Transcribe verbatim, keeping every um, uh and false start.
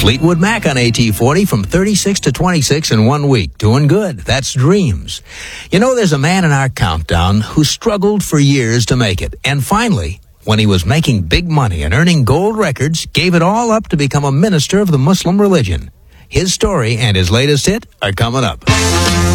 Fleetwood Mac on A T forty from thirty-six to twenty-six in one week. Doing good. That's Dreams. You know, there's a man in our countdown who struggled for years to make it. And finally, when he was making big money and earning gold records, gave it all up to become a minister of the Muslim religion. His story and his latest hit are coming up.